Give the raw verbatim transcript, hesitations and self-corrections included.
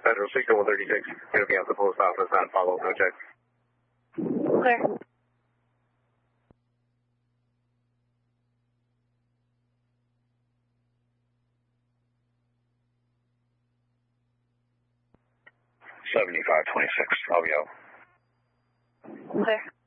Federal Signal one thirty-six, going to be at the post office and follow up, no check. Clear. seventy-five twenty-six, I'll be out. Clear.